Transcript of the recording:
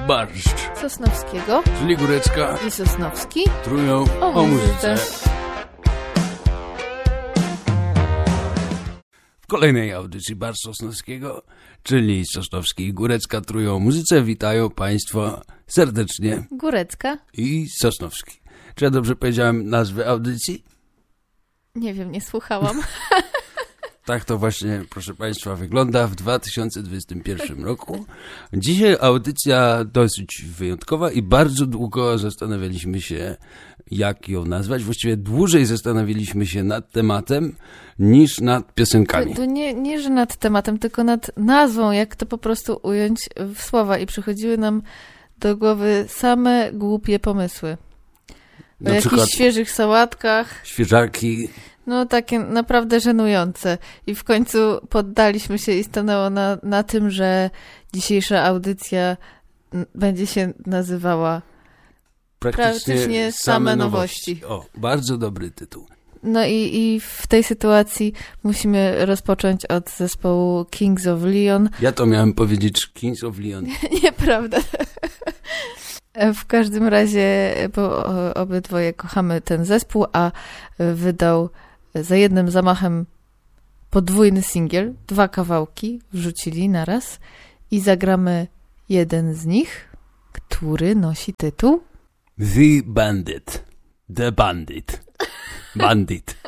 barszcz. Sosnowskiego, Czyli Górecka i Sosnowski trują o muzyce. W kolejnej audycji Barszcz Sosnowskiego, czyli Sosnowski i Górecka trują o muzyce, witają Państwa serdecznie. Górecka I Sosnowski. Czy ja dobrze powiedziałem nazwę audycji? Nie wiem, nie słuchałam. Tak to właśnie, proszę Państwa, wygląda w 2021 roku. Dzisiaj audycja dosyć wyjątkowa i bardzo długo zastanawialiśmy się, jak ją nazwać. Właściwie dłużej zastanawialiśmy się nad tematem niż nad piosenkami. To nie, że nad tematem, tylko nad nazwą, jak to po prostu ująć w słowa. I przychodziły nam do głowy same głupie pomysły. O jakichś świeżych sałatkach. Świeżaki. No takie naprawdę żenujące. I w końcu poddaliśmy się i stanęło na tym, że dzisiejsza audycja będzie się nazywała Praktycznie same nowości. O, bardzo dobry tytuł. No i w tej sytuacji musimy rozpocząć od zespołu Kings of Leon. Ja to miałem powiedzieć Kings of Leon. Nieprawda. W każdym razie, bo obydwoje kochamy ten zespół, a wydał za jednym zamachem podwójny singiel, 2 kawałki wrzucili naraz i zagramy jeden z nich, który nosi tytuł The Bandit. The Bandit. Bandit.